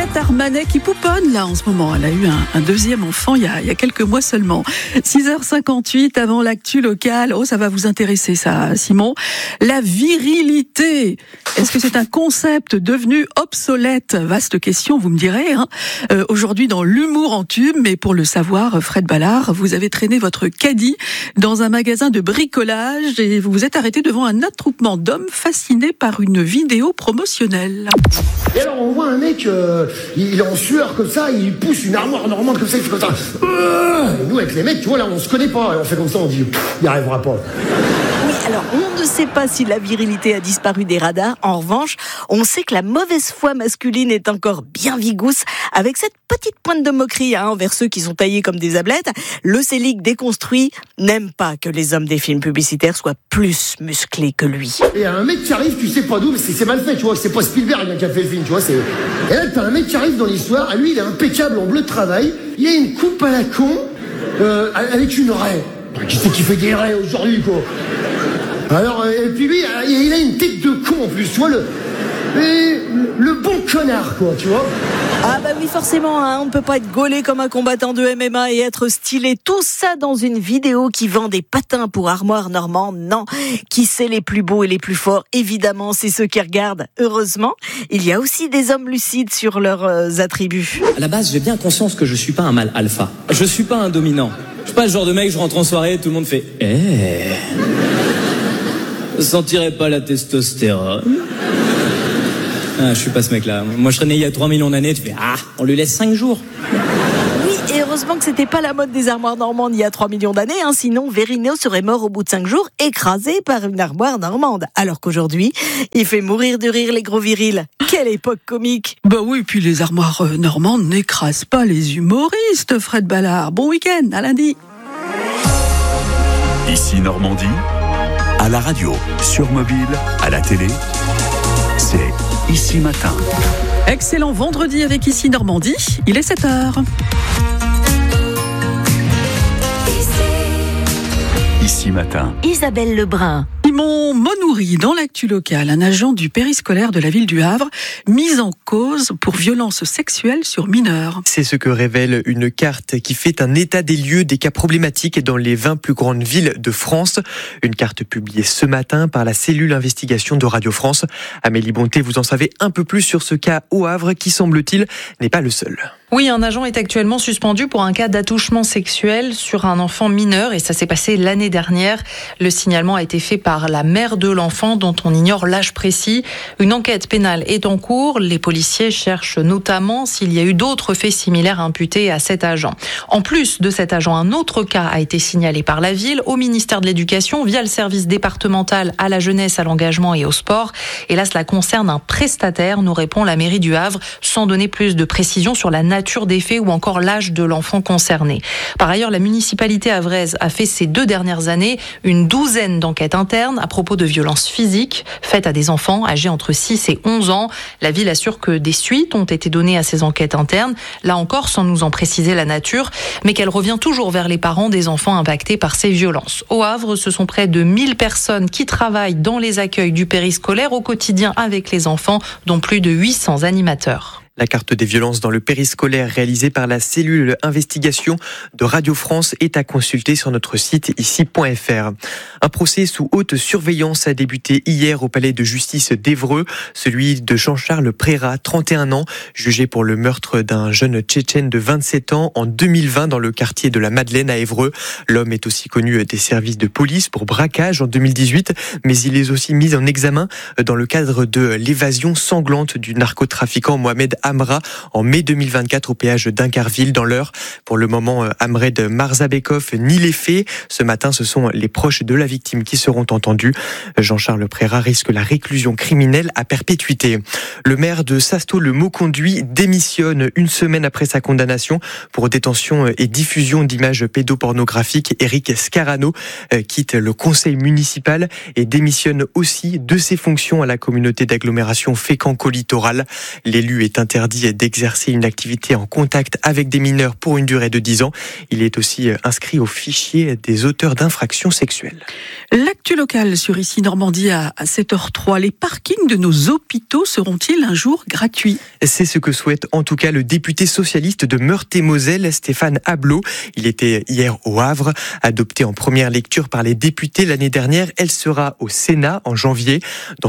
Juliette Armanet qui pouponne là en ce moment. Elle a eu un deuxième enfant il y a quelques mois seulement. 6h58 avant l'actu locale. Oh, ça va vous intéresser ça, Simon. La virilité. Est-ce que c'est un concept devenu obsolète? Vaste question, vous me direz. Aujourd'hui dans l'humour en tube, mais pour le savoir, Fred Ballard, vous avez traîné votre caddie dans un magasin de bricolage et vous vous êtes arrêté devant un attroupement d'hommes fascinés par une vidéo promotionnelle. Et alors on voit un mec, il est en sueur comme ça, il pousse une armoire normande comme ça, il fait comme ça. Et nous avec les mecs, tu vois là, on se connaît pas, et on fait comme ça, on dit, il n'y arrivera pas. Oui, alors on ne sait pas si la virilité a disparu des radars. En revanche, on sait que la mauvaise foi masculine est encore bien vigousse, avec cette petite pointe de moquerie envers ceux qui sont taillés comme des ablettes. Le Célic déconstruit n'aime pas que les hommes des films publicitaires soient plus musclés que lui. Et un mec qui arrive, tu sais pas d'où, mais c'est mal fait, tu vois, c'est pas Spielberg qui a fait le film, tu vois, c'est... Et là, t'as un mec qui arrive dans l'histoire, lui, il est impeccable en bleu de travail, il a une coupe à la con, avec une raie. Qui c'est qui fait des raies aujourd'hui, quoi? Alors, et puis lui, il a une tête de con en plus, tu vois, le bon connard, quoi, tu vois. Ah bah oui, forcément, on ne peut pas être gaulé comme un combattant de MMA et être stylé. Tout ça dans une vidéo qui vend des patins pour armoire normande. Non, qui c'est les plus beaux et les plus forts? Évidemment, c'est ceux qui regardent. Heureusement, il y a aussi des hommes lucides sur leurs attributs. À la base, j'ai bien conscience que je suis pas un mâle alpha. Je suis pas un dominant. Je suis pas le genre de mec, je rentre en soirée, tout le monde fait Je sentirais pas la testostérone. Je suis pas ce mec-là. Moi, je serais né il y a 3 millions d'années, tu fais on lui laisse 5 jours. Oui, et heureusement que c'était pas la mode des armoires normandes il y a 3 millions d'années, sinon Verino serait mort au bout de 5 jours, écrasé par une armoire normande. Alors qu'aujourd'hui, il fait mourir de rire les gros virils. Quelle époque comique! Bah oui, puis les armoires normandes n'écrasent pas les humoristes, Fred Ballard. Bon week-end, à lundi. Ici Normandie, à la radio, sur mobile, à la télé, c'est Ici Matin. Excellent vendredi avec Ici Normandie, il est 7h. Ici Matin. Isabelle Lebrun. Simon Monoury, dans l'actu locale, un agent du périscolaire de la ville du Havre, mis en cause pour violence sexuelle sur mineurs. C'est ce que révèle une carte qui fait un état des lieux des cas problématiques dans les 20 plus grandes villes de France. Une carte publiée ce matin par la cellule investigation de Radio France. Amélie Bonté, vous en savez un peu plus sur ce cas au Havre qui, semble-t-il, n'est pas le seul. Oui, un agent est actuellement suspendu pour un cas d'attouchement sexuel sur un enfant mineur et ça s'est passé l'année dernière. Le signalement a été fait par la mère de l'enfant dont on ignore l'âge précis. Une enquête pénale est en cours. Les policiers cherchent notamment s'il y a eu d'autres faits similaires imputés à cet agent. En plus de cet agent, un autre cas a été signalé par la ville au ministère de l'Éducation via le service départemental à la jeunesse, à l'engagement et au sport. Et là, cela concerne un prestataire, nous répond la mairie du Havre, sans donner plus de précisions sur la nature des faits ou encore l'âge de l'enfant concerné. Par ailleurs, la municipalité havraise a fait ces 2 dernières années une 12aine d'enquêtes internes à propos de violences physiques faites à des enfants âgés entre 6 et 11 ans. La ville assure que des suites ont été données à ces enquêtes internes, là encore sans nous en préciser la nature, mais qu'elle revient toujours vers les parents des enfants impactés par ces violences. Au Havre, ce sont près de 1000 personnes qui travaillent dans les accueils du périscolaire au quotidien avec les enfants, dont plus de 800 animateurs. La carte des violences dans le périscolaire réalisée par la cellule investigation de Radio France est à consulter sur notre site ici.fr. Un procès sous haute surveillance a débuté hier au palais de justice d'Évreux, celui de Jean-Charles Préra, 31 ans, jugé pour le meurtre d'un jeune Tchétchène de 27 ans en 2020 dans le quartier de la Madeleine à Évreux. L'homme est aussi connu des services de police pour braquage en 2018, mais il est aussi mis en examen dans le cadre de l'évasion sanglante du narcotrafiquant Mohamed Amra en mai 2024 au péage d'Incarville dans l'Eure. Pour le moment, Amred Marzabekov nie les faits. Ce matin, ce sont les proches de la victime qui seront entendus. Jean-Charles Préra risque la réclusion criminelle à perpétuité. Le maire de Sasto-le-Mauconduit démissionne une semaine après sa condamnation pour détention et diffusion d'images pédopornographiques. Éric Scarano quitte le conseil municipal et démissionne aussi de ses fonctions à la communauté d'agglomération Fécamp-Littoral. L'élu est interdit d'exercer une activité en contact avec des mineurs pour une durée de 10 ans. Il est aussi inscrit au fichier des auteurs d'infractions sexuelles. L'actu locale sur Ici Normandie à 7h03. Les parkings de nos hôpitaux seront-ils un jour gratuits ? C'est ce que souhaite en tout cas le député socialiste de Meurthe-et-Moselle, Stéphane Ablot. Il était hier au Havre. Adoptée en première lecture par les députés l'année dernière, elle sera au Sénat en janvier. Dans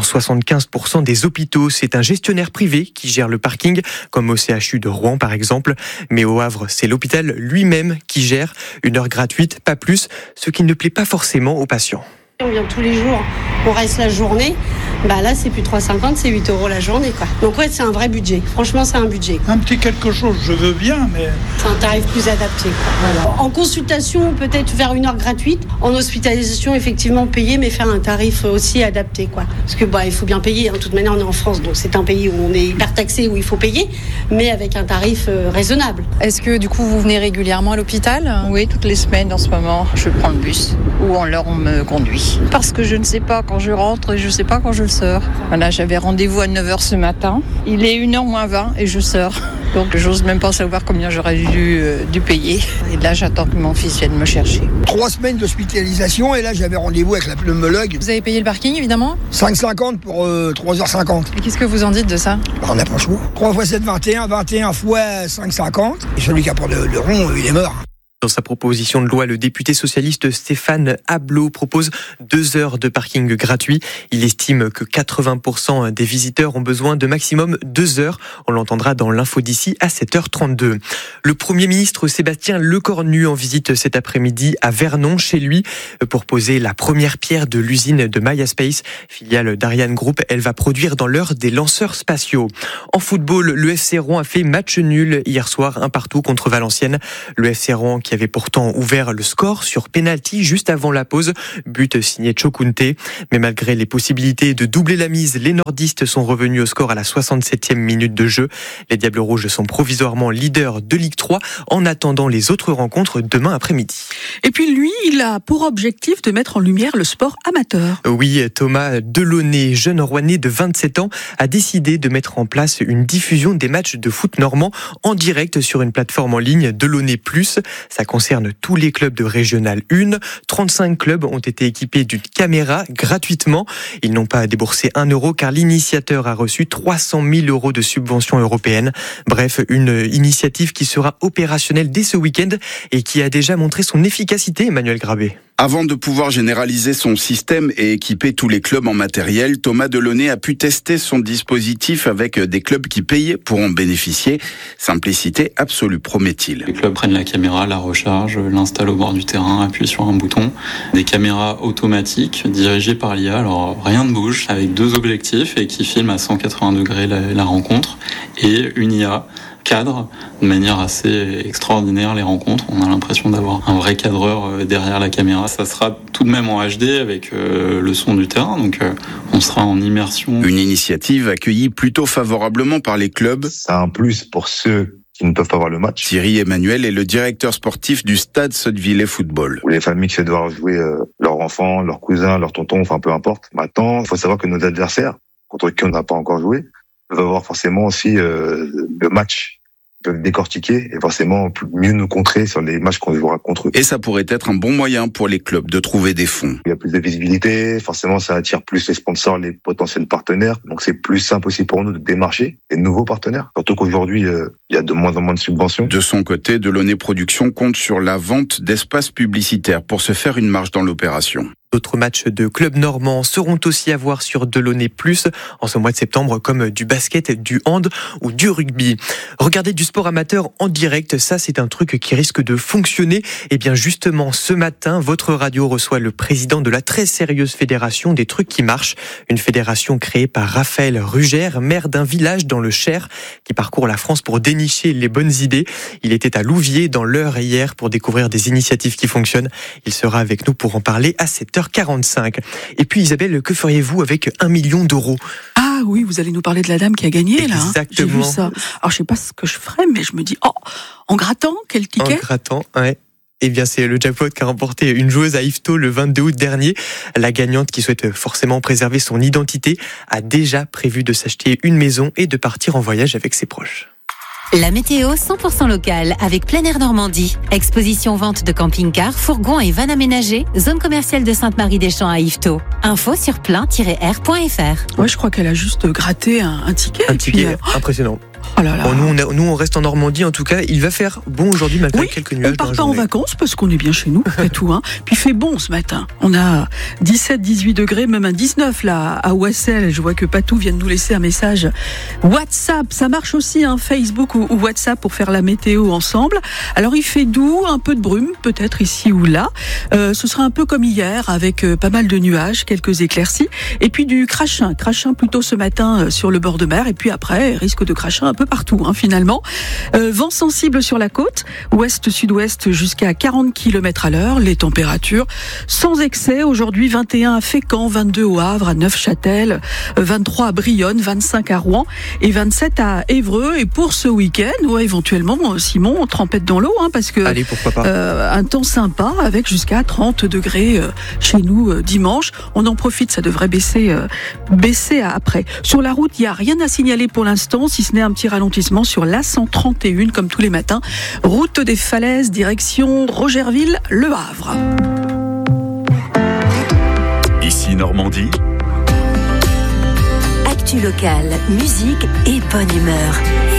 75% des hôpitaux, c'est un gestionnaire privé qui gère le parking, comme au CHU de Rouen par exemple. Mais au Havre, c'est l'hôpital lui-même qui gère. 1 heure gratuite, pas plus, ce qui ne plaît pas forcément aux patients. On vient tous les jours, on reste la journée. Là, c'est plus 3,50, c'est 8 € la journée, quoi. Donc ouais, c'est un vrai budget. Franchement, c'est un budget. Un petit quelque chose, je veux bien, mais... C'est un tarif plus adapté, quoi. Voilà. En consultation, peut-être faire 1 heure gratuite. En hospitalisation, effectivement, payer, mais faire un tarif aussi adapté, quoi. Parce que il faut bien payer. De toute manière, on est en France, donc c'est un pays où on est hyper taxé, où il faut payer, mais avec un tarif raisonnable. Est-ce que du coup, vous venez régulièrement à l'hôpital ? Oui, toutes les semaines en ce moment. Je prends le bus ou alors on me conduit. Parce que je ne sais pas quand je rentre et je ne sais pas quand je sors. Voilà, j'avais rendez-vous à 9h ce matin. Il est 1h moins 20 et je sors. Donc j'ose même pas savoir combien j'aurais dû payer. Et là, j'attends que mon fils vienne me chercher. 3 semaines d'hospitalisation et là, j'avais rendez-vous avec la pneumologue. Vous avez payé le parking, évidemment ? 5,50 pour 3h50. Et qu'est-ce que vous en dites de ça ? On n'a pas le choix. 3 x 7, 21. 21 x 5,50. Et celui qui a pas de rond, il est mort. Dans sa proposition de loi, le député socialiste Stéphane Ablot propose 2 heures de parking gratuit. Il estime que 80% des visiteurs ont besoin de maximum 2 heures. On l'entendra dans l'info d'ici à 7h32. Le Premier ministre Sébastien Lecornu en visite cet après-midi à Vernon, chez lui, pour poser la première pierre de l'usine de Maya Space, filiale d'Ariane Group. Elle va produire dans l'heure des lanceurs spatiaux. En football, le FC Rouen a fait match nul hier soir, 1-1 contre Valenciennes. Le FC Rouen qui avait pourtant ouvert le score sur pénalty juste avant la pause, but signé Chokunte. Mais malgré les possibilités de doubler la mise, les nordistes sont revenus au score à la 67e minute de jeu. Les Diables Rouges sont provisoirement leaders de Ligue 3 en attendant les autres rencontres demain après-midi. Et puis lui, il a pour objectif de mettre en lumière le sport amateur. Oui, Thomas Delaunay, jeune Rouennais de 27 ans, a décidé de mettre en place une diffusion des matchs de foot normand en direct sur une plateforme en ligne, Delaunay Plus. Ça concerne tous les clubs de Régional 1. 35 clubs ont été équipés d'une caméra gratuitement. Ils n'ont pas déboursé 1 euro car l'initiateur a reçu 300 000 euros de subventions européennes. Bref, une initiative qui sera opérationnelle dès ce week-end et qui a déjà montré son efficacité, Emmanuel Grabé. Avant de pouvoir généraliser son système et équiper tous les clubs en matériel, Thomas Delaunay a pu tester son dispositif avec des clubs qui payaient pour en bénéficier. Simplicité absolue, promet-il. Les clubs prennent la caméra, la rechargent, l'installent au bord du terrain, appuient sur un bouton. Des caméras automatiques dirigées par l'IA, alors rien ne bouge, avec 2 objectifs et qui filment à 180 degrés la rencontre. Et une IA cadre de manière assez extraordinaire les rencontres. On a l'impression d'avoir un vrai cadreur derrière la caméra. Ça sera tout de même en HD avec le son du terrain, donc on sera en immersion. Une initiative accueillie plutôt favorablement par les clubs. C'est un plus pour ceux qui ne peuvent pas voir le match. Thierry Emmanuel est le directeur sportif du Stade Sottevillers Football. Où les familles qui devoir jouer leurs enfants, leurs cousins, leurs tontons, enfin peu importe. Maintenant, il faut savoir que nos adversaires, contre qui on n'a pas encore joué, peuvent avoir forcément aussi le match. Ils peuvent décortiquer et forcément mieux nous contrer sur les matchs qu'on jouera contre eux. Et ça pourrait être un bon moyen pour les clubs de trouver des fonds. Il y a plus de visibilité, forcément ça attire plus les sponsors, les potentiels partenaires, donc c'est plus simple aussi pour nous de démarcher des nouveaux partenaires. Surtout qu'aujourd'hui, il y a de moins en moins de subventions. De son côté, Delaunay Productions compte sur la vente d'espaces publicitaires pour se faire une marge dans l'opération. D'autres matchs de clubs normands seront aussi à voir sur Delaunay Plus en ce mois de septembre, comme du basket, du hand ou du rugby. Regarder du sport amateur en direct, ça c'est un truc qui risque de fonctionner. Et bien justement, ce matin, votre radio reçoit le président de la très sérieuse fédération des trucs qui marchent. Une fédération créée par Raphaël Rugère, maire d'un village dans le Cher, qui parcourt la France pour dénicher les bonnes idées. Il était à Louviers dans l'Eure hier pour découvrir des initiatives qui fonctionnent. Il sera avec nous pour en parler à 7h45. Et puis Isabelle, que feriez-vous avec 1 million d'euros ? Ah oui, vous allez nous parler de la dame qui a gagné là. Exactement. J'ai vu ça. Alors je sais pas ce que je ferais, mais je me dis, en grattant, quel ticket ? En grattant, ouais. Eh bien, c'est le jackpot qu'a remporté une joueuse à Yvetot le 22 août dernier. La gagnante, qui souhaite forcément préserver son identité, a déjà prévu de s'acheter une maison et de partir en voyage avec ses proches. La météo 100% locale avec Plein Air Normandie. Exposition vente de camping-cars, fourgons et vannes aménagées. Zone commerciale de Sainte-Marie-des-Champs à Yvetot. Info sur plein-air.fr. Ouais, je crois qu'elle a juste gratté un ticket. Un ticket impressionnant. Oh là là. Bon, nous, on reste en Normandie. En tout cas, il va faire bon aujourd'hui malgré quelques nuages. On part pas en vacances parce qu'on est bien chez nous, après tout. Puis il fait bon ce matin. On a 17-18 degrés, même un 19 là à Ouessel. Je vois que Patou vient de nous laisser un message WhatsApp. Ça marche aussi, Facebook ou WhatsApp pour faire la météo ensemble. Alors il fait doux, un peu de brume peut-être ici ou là. Ce sera un peu comme hier avec pas mal de nuages, quelques éclaircies et puis du crachin plutôt ce matin sur le bord de mer et puis après risque de crachin un peu partout finalement. Vent sensible sur la côte, ouest-sud-ouest jusqu'à 40 km à l'heure. Les températures sans excès. Aujourd'hui 21 à Fécamp, 22 au Havre, à Neufchâtel, 23 à Brionne, 25 à Rouen et 27 à Évreux. Et pour ce week-end, éventuellement Simon, trempette dans l'eau parce que allez, pourquoi pas. Un temps sympa avec jusqu'à 30 degrés chez nous dimanche. On en profite, ça devrait baisser après. Sur la route, il n'y a rien à signaler pour l'instant, si ce n'est un petit ralentissement sur l'A131 comme tous les matins. Route des Falaises, direction Rogerville, Le Havre. Ici Normandie. Actu locale, musique et bonne humeur.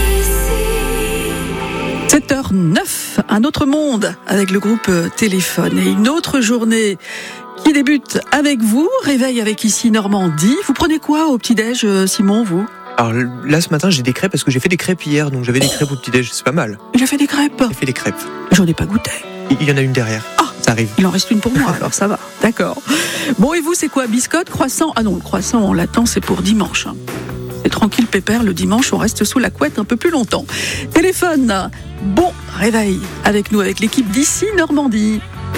7h09, un autre monde avec le groupe Téléphone et une autre journée qui débute avec vous. Réveil avec Ici Normandie. Vous prenez quoi au petit-déj, Simon, vous ? Alors là, ce matin, j'ai des crêpes parce que j'ai fait des crêpes hier, donc j'avais des crêpes au petit-déj, c'est pas mal. Il a fait des crêpes ? J'ai fait des crêpes. J'en ai pas goûté. Il y en a une derrière. Ah, ça arrive. Il en reste une pour moi, alors ça va. D'accord. Bon, et vous, c'est quoi ? Biscotte, croissant ? Ah non, le croissant, on l'attend, c'est pour dimanche. C'est tranquille, pépère, le dimanche, on reste sous la couette un peu plus longtemps. Téléphone, bon réveil avec nous, avec l'équipe d'Ici Normandie.